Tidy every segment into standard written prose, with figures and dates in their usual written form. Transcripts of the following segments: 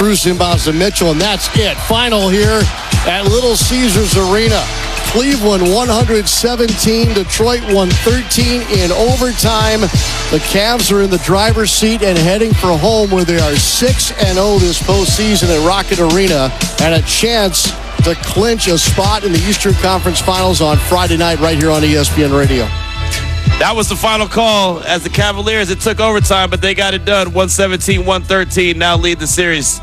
Strus inbounds to Mitchell, and that's it. Final here at Little Caesars Arena. Cleveland 117, Detroit 113 in overtime. The Cavs are in the driver's seat and heading for home, where they are 6-0 this postseason at Rocket Arena, and a chance to clinch a spot in the Eastern Conference Finals on Friday night right here on ESPN Radio. That was the final call as the Cavaliers, it took overtime, but they got it done. 117-113, now lead the series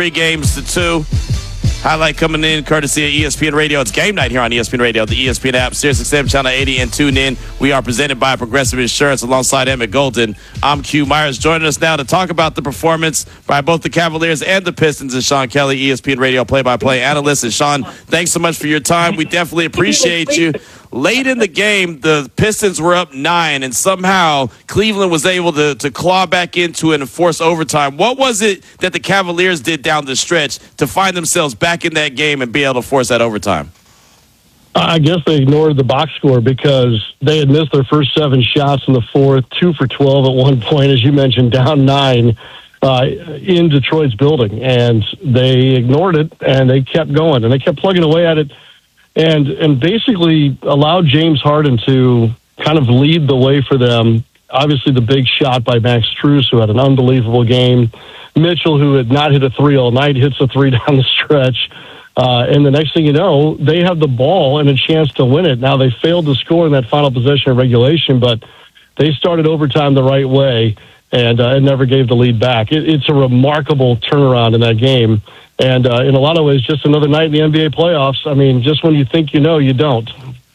3-2. Highlight coming in courtesy of ESPN Radio. It's game night here on ESPN Radio, the ESPN app, SiriusXM Channel 80, and tune in. We are presented by Progressive Insurance alongside Emmett Golden. I'm Q Myers. Joining us now to talk about the performance by both the Cavaliers and the Pistons is Sean Kelly, ESPN Radio play-by-play analyst. And Sean, thanks so much for your time. We definitely appreciate you. Late in the game, the Pistons were up 9, and somehow Cleveland was able to claw back into it and force overtime. What was it that the Cavaliers did down the stretch to find themselves back in that game and be able to force that overtime? I guess they ignored the box score because they had missed their first 7 shots in the fourth, 2 for 12 at one point, as you mentioned, down 9 in Detroit's building. And they ignored it, and they kept going, and they kept plugging away at it. And basically allowed James Harden to kind of lead the way for them. Obviously, the big shot by Max Strus, who had an unbelievable game. Mitchell, who had not hit a 3 all night, hits a 3 down the stretch. And the next thing you know, they have the ball and a chance to win it. Now, they failed to score in that final possession of regulation, but they started overtime the right way and never gave the lead back. It's a remarkable turnaround in that game. And in a lot of ways, just another night in the NBA playoffs. I mean, just when you think you know, you don't.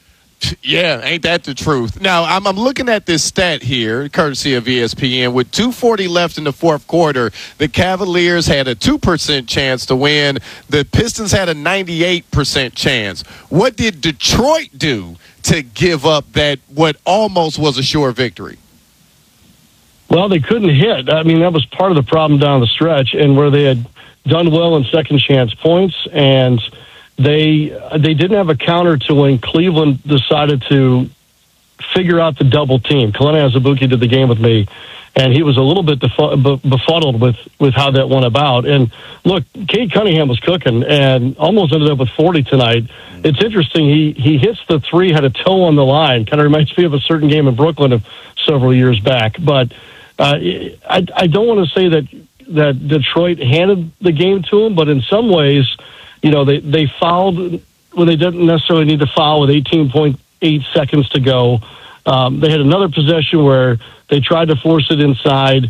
Yeah, ain't that the truth? Now, I'm looking at this stat here, courtesy of ESPN. With 2:40 left in the fourth quarter, the Cavaliers had a 2% chance to win. The Pistons had a 98% chance. What did Detroit do to give up that what almost was a sure victory? Well, they couldn't hit. I mean, that was part of the problem down the stretch, and where they had done well in second chance points, and they didn't have a counter to when Cleveland decided to figure out the double team. Kalena Azubuike did the game with me, and he was a little bit befuddled with how that went about. And look, Cade Cunningham was cooking and almost ended up with 40 tonight. It's interesting. He hits the 3, had a toe on the line. Kind of reminds me of a certain game in Brooklyn of several years back. But I don't want to say that Detroit handed the game to them, but in some ways, you know, they fouled when they didn't necessarily need to foul with 18.8 seconds to go. They had another possession where they tried to force it inside,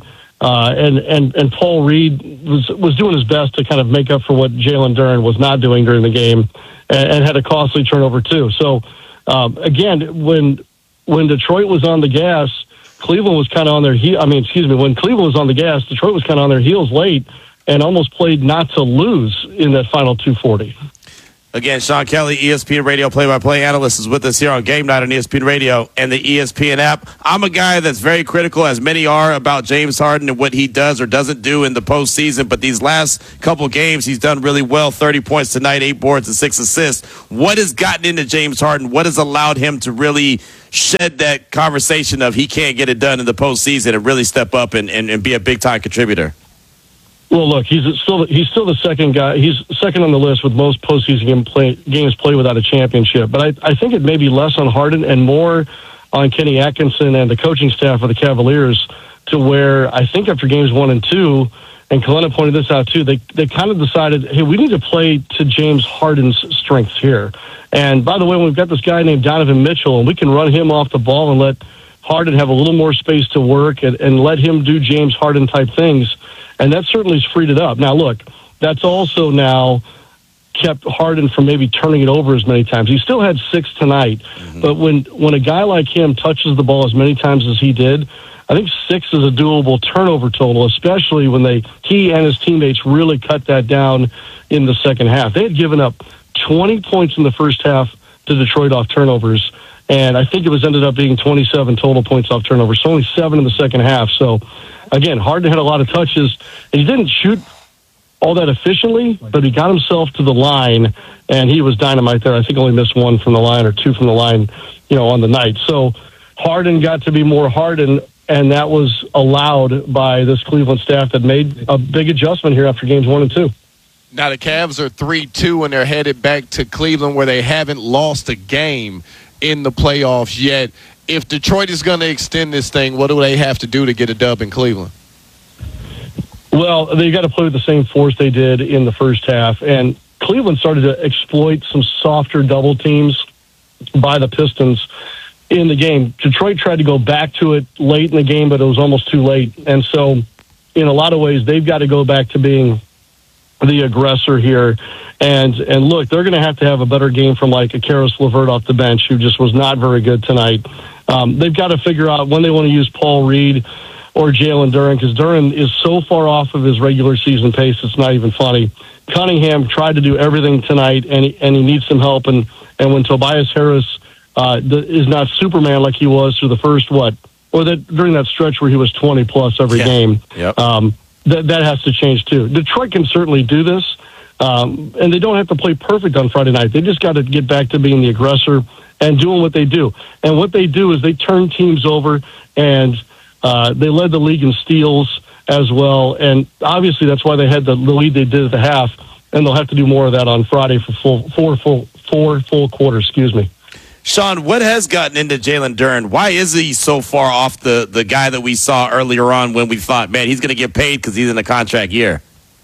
and Paul Reed was doing his best to kind of make up for what Jalen Duren was not doing during the game, and had a costly turnover too. So again, when Detroit was on the gas, Cleveland was kind of on their when Cleveland was on the gas, Detroit was kind of on their heels late and almost played not to lose in that final 2:40. Again, Sean Kelly, ESPN Radio play-by-play analyst, is with us here on Game Night on ESPN Radio and the ESPN app. I'm a guy that's very critical, as many are, about James Harden and what he does or doesn't do in the postseason. But these last couple games, he's done really well. 30 points tonight, 8 boards, and 6 assists. What has gotten into James Harden? What has allowed him to really shed that conversation of he can't get it done in the postseason and really step up and be a big-time contributor? Well, look, he's still the second guy. He's second on the list with most postseason games played without a championship. But I think it may be less on Harden and more on Kenny Atkinson and the coaching staff of the Cavaliers, to where I think after games 1 and 2, and Kalena pointed this out too, they kind of decided, hey, we need to play to James Harden's strengths here. And by the way, we've got this guy named Donovan Mitchell, and we can run him off the ball and let Harden have a little more space to work and let him do James Harden type things. And that certainly has freed it up. Now, look, that's also now kept Harden from maybe turning it over as many times. He still had 6 tonight, but when a guy like him touches the ball as many times as he did, I think 6 is a doable turnover total, especially when he and his teammates really cut that down in the second half. They had given up 20 points in the first half to Detroit off turnovers, and I think it ended up being 27 total points off turnovers, so only 7 in the second half. So, again, Harden had a lot of touches, and he didn't shoot all that efficiently, but he got himself to the line, and he was dynamite there. I think only missed 1 from the line or 2 from the line, on the night. So Harden got to be more Harden and that was allowed by this Cleveland staff that made a big adjustment here after games 1 and 2. Now the Cavs are 3-2, and they're headed back to Cleveland, where they haven't lost a game in the playoffs yet. If Detroit is going to extend this thing, what do they have to do to get a dub in Cleveland? Well, they got to play with the same force they did in the first half, and Cleveland started to exploit some softer double teams by the Pistons in the game. Detroit tried to go back to it late in the game, but it was almost too late. And so in a lot of ways, they've got to go back to being the aggressor here. And look, they're going to have a better game from like a Karis LeVert off the bench, who just was not very good tonight. They've got to figure out when they want to use Paul Reed or Jalen Duren, because Duren is so far off of his regular season pace, it's not even funny. Cunningham tried to do everything tonight, and he needs some help. And when Tobias Harris is not Superman like he was through the first during that stretch where he was 20+ every game, Yep. That has to change too. Detroit can certainly do this, and they don't have to play perfect on Friday night. They just got to get back to being the aggressor and doing what they do. And what they do is they turn teams over, and they led the league in steals as well. And obviously that's why they had the lead they did at the half, and they'll have to do more of that on Friday for four full quarters. Excuse me. Sean, what has gotten into Jalen Duren? Why is he so far off the guy that we saw earlier on when we thought, man, he's going to get paid because he's in a contract year?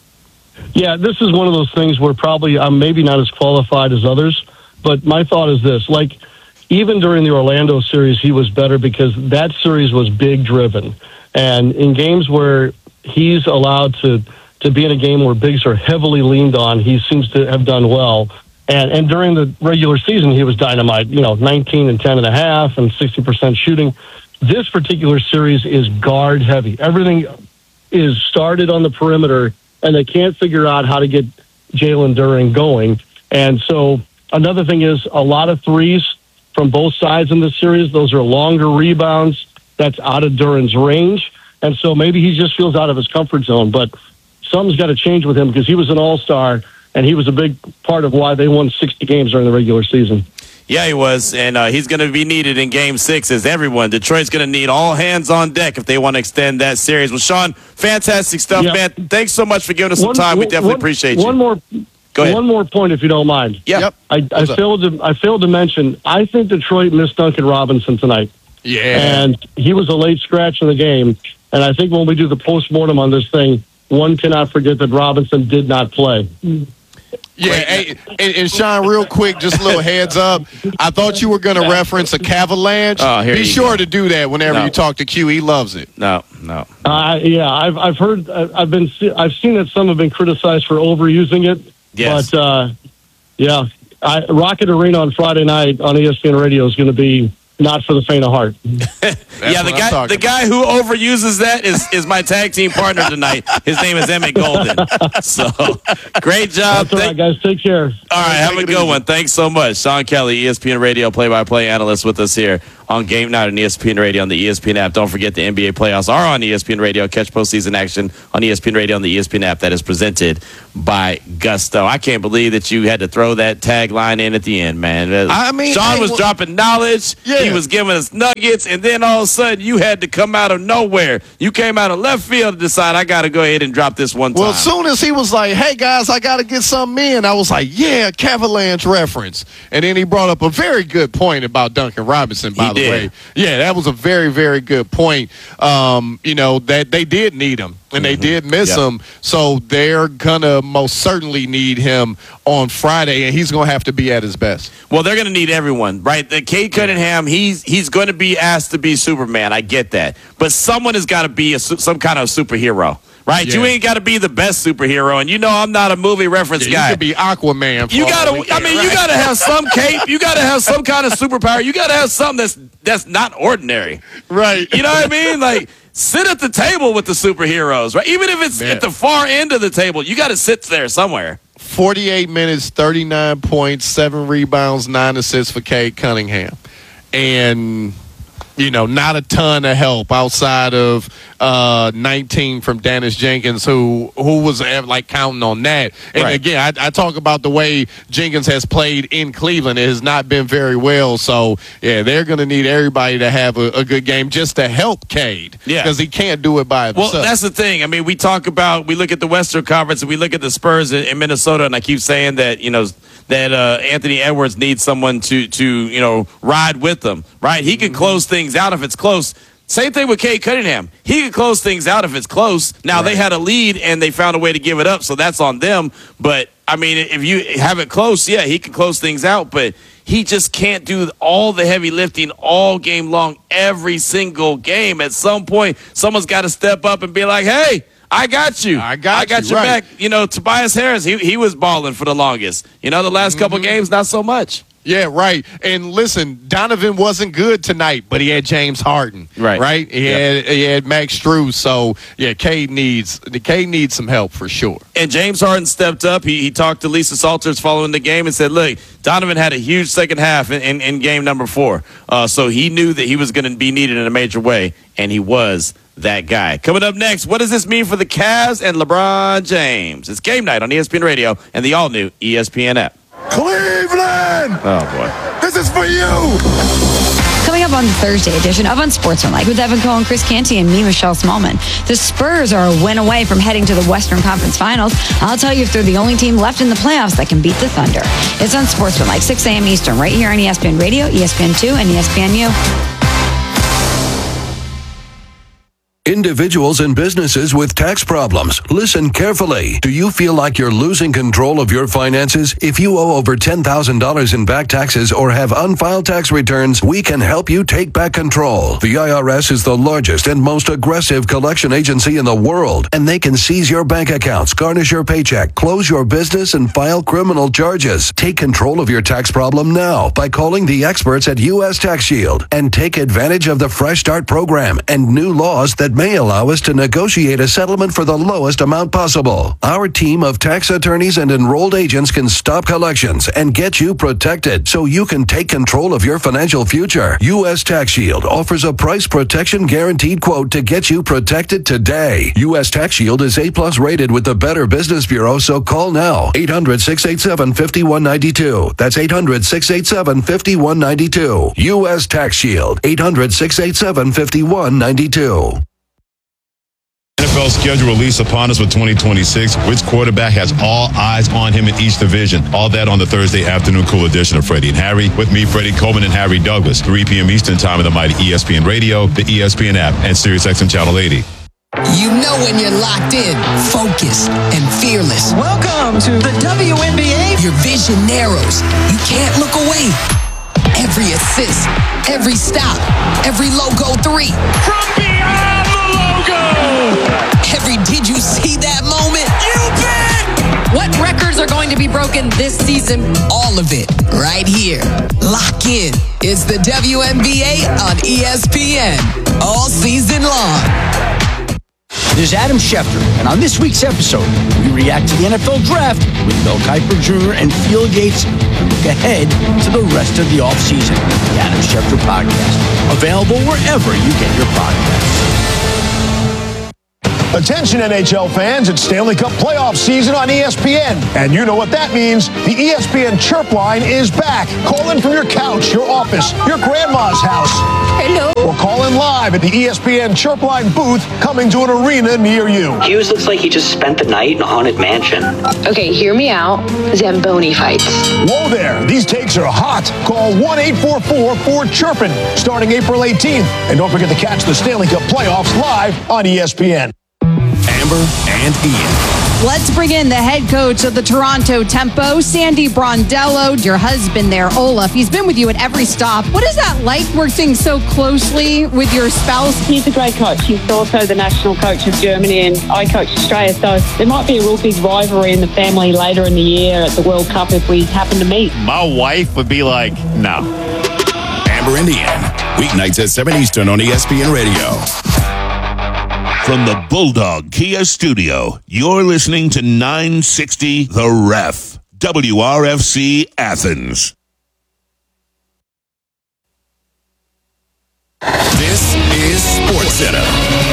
Yeah, this is one of those things where probably I'm maybe not as qualified as others, but my thought is this. Like, even during the Orlando series, he was better because that series was big driven. And in games where he's allowed to be in a game where bigs are heavily leaned on, he seems to have done well. And during the regular season, he was dynamite, 19 and 10.5 and 60% shooting. This particular series is guard heavy. Everything is started on the perimeter, and they can't figure out how to get Jalen Duren going. And so another thing is a lot of threes from both sides in this series. Those are longer rebounds. That's out of Duren's range. And so maybe he just feels out of his comfort zone. But something's got to change with him because he was an all-star, and he was a big part of why they won 60 games during the regular season. Yeah, he was, and he's going to be needed in Game 6 as everyone. Detroit's going to need all hands on deck if they want to extend that series. Well, Sean, fantastic stuff, man. Thanks so much for giving us some time. We definitely appreciate you. Go ahead. One more point, if you don't mind. Yep. I failed to mention, I think Detroit missed Duncan Robinson tonight. Yeah. And he was a late scratch in the game. And I think when we do the postmortem on this thing, one cannot forget that Robinson did not play. Yeah, hey, and Sean, real quick, just a little heads up. I thought you were going to reference a Cavalanche. Be sure to do that whenever you talk to Q. He loves it. No. Yeah, I've heard, I've seen that some have been criticized for overusing it. Yes. But Rocket Arena on Friday night on ESPN Radio is going to be not for the faint of heart. The guy who overuses that is my tag team partner tonight. His name is Emmett Golden. So, great job. That's all right, guys. Take care. All right, have a good one. Thanks so much. Sean Kelly, ESPN Radio play-by-play analyst with us here on Game Night on ESPN Radio on the ESPN app. Don't forget the NBA playoffs are on ESPN Radio. Catch postseason action on ESPN Radio on the ESPN app. That is presented by Gusto. I can't believe that you had to throw that tagline in at the end, man. Sean was dropping knowledge. Yeah. He was giving us nuggets, and then all of a sudden you had to come out of nowhere. You came out of left field to decide I got to go ahead and drop this one time. Well, as soon as he was like, hey, guys, I got to get something in, I was like, yeah, Cavalanche reference. And then he brought up a very good point about Duncan Robinson, by the way. Yeah, that was a very, very good point. That they did need him, and they did miss him. So they're going to most certainly need him on Friday, and he's going to have to be at his best. Well, they're going to need everyone, right? Cade Cunningham, he's going to be asked to be Superman. I get that. But someone has got to be some kind of superhero. Right, you ain't got to be the best superhero, and I'm not a movie reference guy. You could be Aquaman. You got to have some cape. You got to have some kind of superpower. You got to have something that's not ordinary. Right. You know what I mean? Like, sit at the table with the superheroes, right? Even if it's at the far end of the table, you got to sit there somewhere. 48 minutes, 39 points, 7 rebounds, 9 assists for Cade Cunningham, and not a ton of help outside of 19 from Dennis Jenkins, who was like counting on that. And again, I talk about the way Jenkins has played in Cleveland. It has not been very well. So, yeah, they're going to need everybody to have a good game just to help Cade. Yeah. Because he can't do it by himself. Well, that's the thing. I mean, we look at the Western Conference and we look at the Spurs in Minnesota, and I keep saying that, Anthony Edwards needs someone to ride with them, right? He can close things out if it's close. Same thing with Cade Cunningham. He can close things out if it's close. Now, They had a lead, and they found a way to give it up, so that's on them. But, I mean, if you have it close, yeah, he can close things out, but he just can't do all the heavy lifting all game long, every single game. At some point, someone's got to step up and be like, hey, I got you. I got your back. Tobias Harris, he was balling for the longest. The last couple games, not so much. Yeah, right. And listen, Donovan wasn't good tonight, but he had James Harden. Right? He had Max Strus. So, yeah, Cade needs some help for sure. And James Harden stepped up. He talked to Lisa Salters following the game and said, look, Donovan had a huge second half in game number 4. So he knew that he was going to be needed in a major way, and he was that guy. Coming up next, what does this mean for the Cavs and LeBron James? It's Game Night on ESPN Radio and the all-new ESPN app. Cleveland! Oh, boy. This is for you! Coming up on the Thursday edition of Unsportsmanlike with Evan Cohen, Chris Canty, and me, Michelle Smallman. The Spurs are a win away from heading to the Western Conference Finals. I'll tell you if they're the only team left in the playoffs that can beat the Thunder. It's Unsportsmanlike, 6 a.m. Eastern, right here on ESPN Radio, ESPN2, and ESPNU. Individuals and businesses with tax problems. Listen carefully. Do you feel like you're losing control of your finances? If you owe over $10,000 in back taxes or have unfiled tax returns, we can help you take back control. The IRS is the largest and most aggressive collection agency in the world, and they can seize your bank accounts, garnish your paycheck, close your business, and file criminal charges. Take control of your tax problem now by calling the experts at U.S. Tax Shield and take advantage of the Fresh Start program and new laws that may allow us to negotiate a settlement for the lowest amount possible. Our team of tax attorneys and enrolled agents can stop collections and get you protected so you can take control of your financial future. U.S. Tax Shield offers a price protection guaranteed quote to get you protected today. U.S. Tax Shield is A+ rated with the Better Business Bureau, so call now. 800-687-5192. That's 800-687-5192. U.S. Tax Shield. 800-687-5192. NFL schedule release upon us for 2026. Which quarterback has all eyes on him in each division? All that on the Thursday afternoon cool edition of Freddie and Harry. With me, Freddie Coleman and Harry Douglas. 3 p.m. Eastern time on the mighty ESPN Radio, the ESPN app, and SiriusXM Channel 80. You know when you're locked in, focused, and fearless. Welcome to the WNBA. Your vision narrows. You can't look away. Every assist, every stop, every logo 3. From beyond the logo. Every did you see that moment? You bet. What records are going to be broken this season? All of it right here. Lock in. It's the WNBA on ESPN. All season long. This is Adam Schefter, and on this week's episode, we react to the NFL Draft with Mel Kiper Jr. and Field Yates and look ahead to the rest of the offseason. The Adam Schefter Podcast, available wherever you get your podcasts. Attention NHL fans, it's Stanley Cup playoff season on ESPN. And you know what that means. The ESPN Chirp line is back. Call in from your couch, your office, your grandma's house. Hello. Or call in live at the ESPN Chirp line booth coming to an arena near you. Hughes looks like he just spent the night in a haunted mansion. Okay, hear me out. Zamboni fights. Whoa there, these takes are hot. Call 1-844-4-CHIRPIN starting April 18th. And don't forget to catch the Stanley Cup playoffs live on ESPN. Amber and Ian. Let's bring in the head coach of the Toronto Tempo, Sandy Brondello, your husband there, Olaf. He's been with you at every stop. What is that like working so closely with your spouse? He's a great coach. He's also the national coach of Germany, and I coach Australia. So there might be a real big rivalry in the family later in the year at the World Cup if we happen to meet. My wife would be like, no. Amber and Ian, weeknights at 7 Eastern on ESPN Radio. From the Bulldog Kia Studio, you're listening to 960 The Ref, WRFC Athens. This is SportsCenter.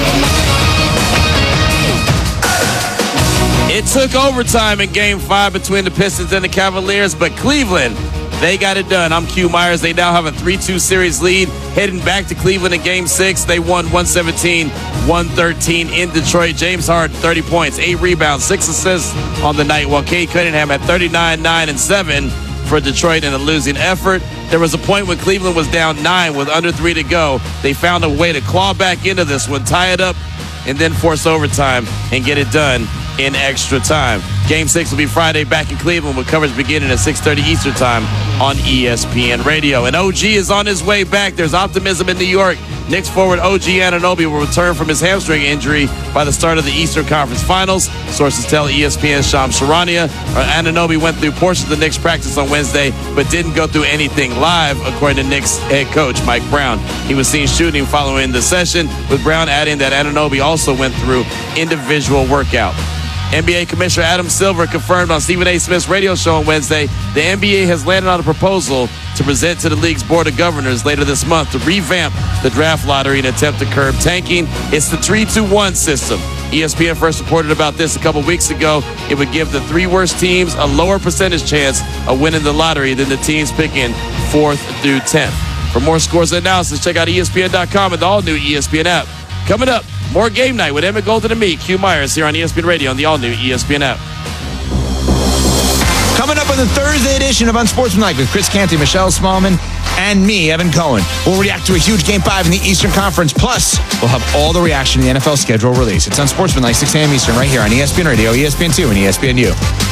It took overtime in Game 5 between the Pistons and the Cavaliers, but Cleveland, they got it done. I'm Q Myers. They now have a 3-2 series lead. Heading back to Cleveland in Game 6, they won 117-113 in Detroit. James Harden, 30 points, 8 rebounds, 6 assists on the night, while Cade Cunningham had 39, 9, and 7 for Detroit in a losing effort. There was a point when Cleveland was down 9 with under 3 to go. They found a way to claw back into this one, tie it up, and then force overtime and get it done in extra time. Game 6 will be Friday back in Cleveland with coverage beginning at 6:30 Eastern Time on ESPN Radio. And OG is on his way back. There's optimism in New York. Knicks forward OG Anunoby will return from his hamstring injury by the start of the Eastern Conference Finals. Sources tell ESPN's Shams Charania. Anunoby went through portions of the Knicks practice on Wednesday, but didn't go through anything live, according to Knicks head coach Mike Brown. He was seen shooting following the session, with Brown adding that Anunoby also went through individual workout. NBA Commissioner Adam Silver confirmed on Stephen A. Smith's radio show on Wednesday the NBA has landed on a proposal to present to the league's Board of Governors later this month to revamp the draft lottery in an attempt to curb tanking. It's the 3-2-1 system. ESPN first reported about this a couple weeks ago. It would give the 3 worst teams a lower percentage chance of winning the lottery than the teams picking 4th through 10th. For more scores and analysis, check out ESPN.com and the all-new ESPN app. Coming up, more Game Night with Emmett Golden and me, Q Myers, here on ESPN Radio on the all-new ESPN app. Coming up on the Thursday edition of Unsportsmanlike with Chris Canty, Michelle Smallman, and me, Evan Cohen. We'll react to a huge Game 5 in the Eastern Conference. Plus, we'll have all the reaction to the NFL schedule release. It's Unsportsmanlike, 6 a.m. Eastern, right here on ESPN Radio, ESPN2, and ESPNU.